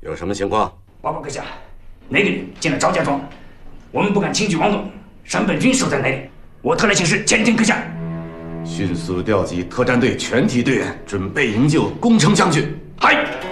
有什么情况？ 报告阁下，那个人进了赵家庄，我们不敢轻举妄动，山本军守在那里。我特来请示前田阁下， 迅速调集特战队全体队员，准备营救宫城将军。 嗨。